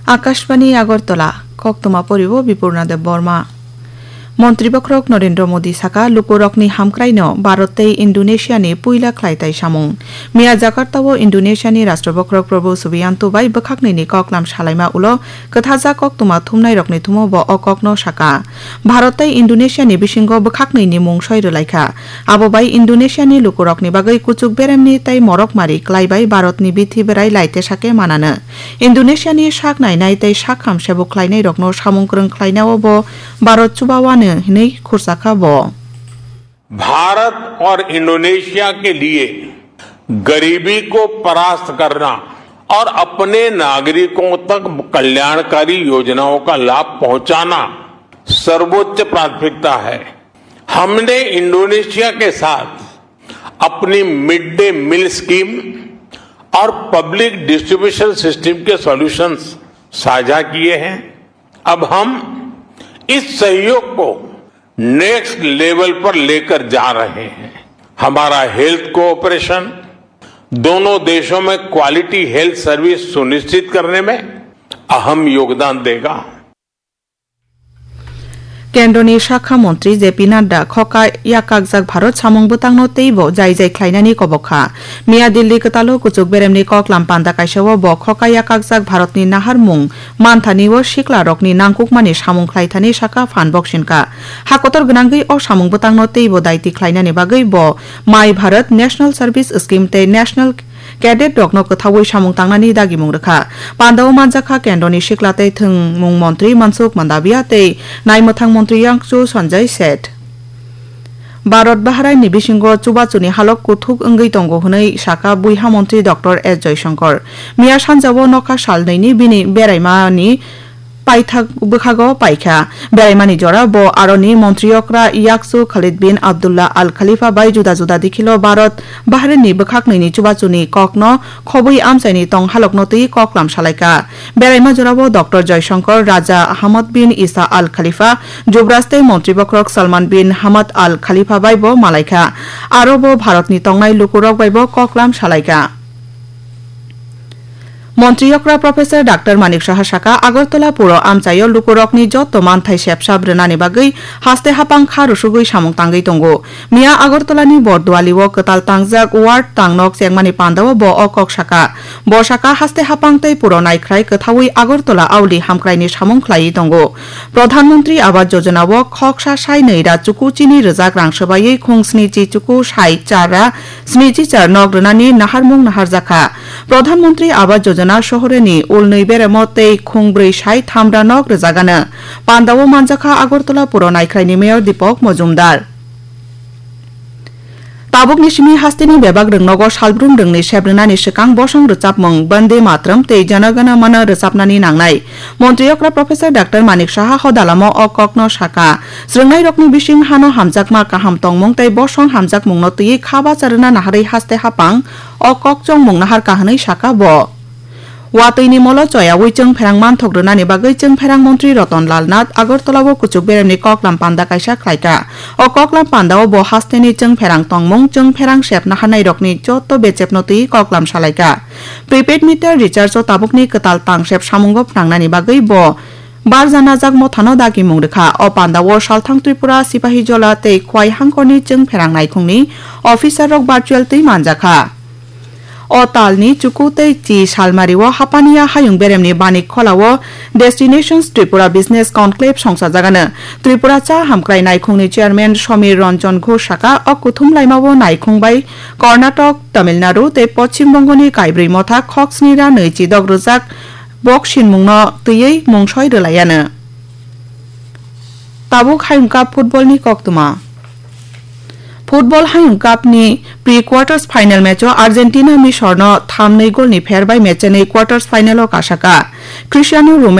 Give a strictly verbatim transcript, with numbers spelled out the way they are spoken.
आकाशवाणी আগরতলা কক্তমা পরিব বিপূর্ণাদেব বর্মা মন্ত্রীবক্রক নরেন্দ্র মোদী সাকা লুকুরকনি হামক্রাইনো ভারতে ইন্দোনেশিয়ানি পুইলা খ্লাইতাই সামুং মিয়া জাকার্তাও ইন্দোনেশিয়ানি রাষ্ট্রবক্রক প্রভু সুবিয়ান্তু বাই বখাকনিনি ককলাম সালাইমা উলো কথাজা কক্তমা থুমনাই রকনি থুমো ব অককনো সাকা ভারতে ইন্দোনেশিয়ানি বিসিঙ্গ বখাকনিনি মুং সয়রলাইখা আবো বাই ইন্দোনেশিয়ানি লুকুরকনি বাগৈ কুচুক বেরেমনি তাই মরক মারি ক্লাইবাই ভারতনি বিথি বেরাই লাইতে সাকে মানানো ইন্দোনেশিয়ানি শাক নাইনাই তাই শাক হামসে বখ্লাইনাই রকনো সামুংক্রং খ্লাইনাও ব ভারত চুবাওয়ান भारत और इंडोनेशिया के लिए गरीबी को परास्त करना और अपने नागरिकों तक कल्याणकारी योजनाओं का लाभ पहुंचाना सर्वोच्च प्राथमिकता है। हमने इंडोनेशिया के साथ अपनी मिड डे मील स्कीम और पब्लिक डिस्ट्रीब्यूशन सिस्टम के सॉल्यूशंस साझा किए हैं। अब हम इस सहयोग को नेक्स्ट लेवल पर लेकर जा रहे हैं। हमारा हेल्थ कोऑपरेशन दोनों देशों में क्वालिटी हेल्थ सर्विस सुनिश्चित करने में अहम योगदान देगा। केन्द्रनि शाखा मंत्री जेपी नाड्डा खका याकाकजाक भारत सामुं बुतांनो तैबो जाय जाय ख्लाइनानि कबखा मिया दिल्ली कतालो कुचुक बेरेमनि ककलाम पान्दा काइसाव ब खका याकाकजाक भारतनि नाहार मुं मानथानि व सिक्ला रकनि नांकुकमानि सामुं ख्लाइथानि शाखा फान बक्सिनका हाकतर गनांगै अ सामुं बुतांनो तैबो दायति ख्लाइनानि बागै ब my Bharat national service scheme ते नेशनल कैडेट डगनो कथावै सामुं तांनानि दागि मुं रखा पान्दाव मानजाखा केन्द्रनि सिक्लातै थों मुं मंत्री मनसुख मंदाविया तै नायमथां मंत्री यांगचु संजय सेठ भारत बाहारानि बिसिंग चुबाचुनि हालक कुथुक अंगै तंगो हनै साका बुइहा मंत्री डॉक्टर एस जयशंकर मिया सानजाव नखा सालनैनि बिनि बेरायमानि पाइथाक बखागो पाइखा बेरायमानि जरा ब आरनि मंत्रियकरा याकसु खालिद बिन अब्दुल्ला आल खलीफा बाय जुदा जुदा दिखिलो भारत बाहारनि बखाकनैनि चुबाचुनि ककनो खबै आमसाइनि तं हालकनोतै ककलाम सालायका बेरायमा जराबो डॉक्टर जयशंकर राजा अहमद बिन इसा आल खलीफा जुबराजतै मंत्रिबक्रक सलमान बिन हमद आल खलीफा बायबो मालायका आरोबो भारतनि तंनाय लुकुरक बायबो ककलाम सालायका मंत्रियकरा प्रोफेसर डाक्टर मानिक साहा साका আগরতলা पुर आमचायो लुकुरकनि जत मानथाय सेबसाब रोनानि बागै हास्ते हापां खारुसुगै सामुं तांगै तंगो मिया আগরতলাनि बरदुआलिव कताल तांगजाक वार्ड तांगनक सेंगमानि पान्दाव ब अकक साका ब साका हास्ते हापां तै पुर नायख्राय कथावै আগরতলা आवली हामख्रायनि सामुं ख्लायै तंगो प्रधानमंत्री आवास योजनाव खकसा साय नैरा चुकु चिनि रोजाक रां सोबायै खुंस्नि चि चुकु साय चारा स्निजि चार नग रोनानि नाहारमुं नाहार जाखा प्रधानमंत्री आवास योजना शहरनि उलनै बेरेमतै खुंब्रै साय थामरा नग रोजागानो पान्दाव मानजाखा আগরতলা पुर नायख्रायनि मेयर दीपक मजुमदार ताबुक निसिमी हास्तेनि बेबाग रोंनगो सालब्रुम रोंनि सेब्रनानि सिकां बसं रोजाबमं बन्दे मातरम तै जनगण मन रोजाबनानि नांनाय मंत्रियकरा प्रोफेसर डाक्टर मानिक साहा हदालामो अककनो साका स्रोंनाय रकनि बिसिं हानो हामजाक मा काहाम तंमं तै बसं हामजाक मुंनो तै खाबा चारना नाहारै हास्ते हापां अकक जं मुं नाहार काहनै साका ब वातैनि मल चया वैचों फेरां मानथग्रोनानि बागै जों फेरां मंत्री रतन लाल नाथ আগরতলাव कुचुक बेरेमनि ककलाम पान्दा काइसा ख्लायका अ ककलाम पान्दाव ब हास्तेनि जों फेरां तंमं जों फेरां सेब नाहारनाय रकनि जत बेचेपनोतै ककलाम सालायका प्रिपेड मीटर रिचार्ज ताबुकनि कताल तांसेब सामुंग फनांनानि बागै ब बार जानाजाक मथानो दागि मुं रेखा अ पान्दाव सालथां त्रिपुरा सिपाही जला तै खवाय हांखरनि जों फेरां नायखुंनि अफिसार रक भार्चुअल तै मानजाखा अ तालनि चुकुतै चि सालमारिव हापानिया हायुं बेरेमनि Banik खलाव destinations Tripura business conclave संसा जागानो Tripura चा हामक्राय नायखुंनि चेयारमैन समीर रंजन घोष साका अ कुथुम लाइमाव नायखुंबाय कर्नाटक तमिलनाडु ते पश्चिम बंगनि काइब्रै मथा खक्सनिरा नैजि दग रोजाक बक्सिन मुंनो तैयै मुंसय रोलायानो ताबुक हायुं काप फुटबलनि कक्तमा फुटबल हायुं कापनि प्रि क्वार्टर्स फाइनल मैचो अर्जेंटिना मिसरनो थाम नै गोलनि फेरबाय मैचनि क्वार्टर्स फाइनल कासाका क्रिस्टियानो